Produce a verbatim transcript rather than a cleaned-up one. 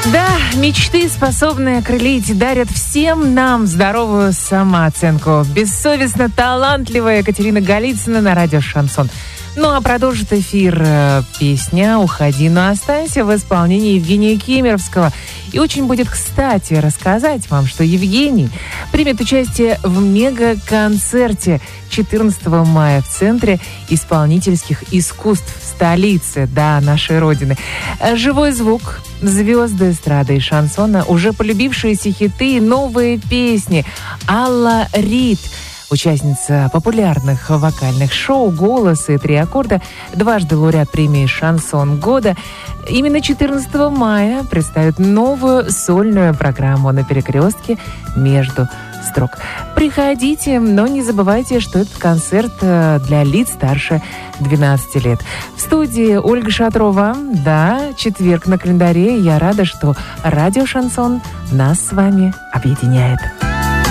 Да, мечты, способные окрылить, дарят всем нам здоровую самооценку. Бессовестно талантливая Екатерина Голицына на радио «Шансон». Ну а продолжит эфир э, песня «Уходи, но останься» в исполнении Евгения Кемеровского. И очень будет кстати рассказать вам, что Евгений примет участие в мега-концерте четырнадцатого мая в Центре исполнительских искусств в столице, да, нашей Родины. Живой звук, звезды эстрады и шансона, уже полюбившиеся хиты и новые песни. Алла Рид, участница популярных вокальных шоу «Голос» и «Три аккорда», дважды лауреат премии «Шансон года», именно четырнадцатого мая представит новую сольную программу на перекрестке между строк. Приходите, но не забывайте, что этот концерт для лиц старше двенадцати лет. В студии Ольга Шатрова. Да, четверг на календаре. Я рада, что радио «Шансон» нас с вами объединяет.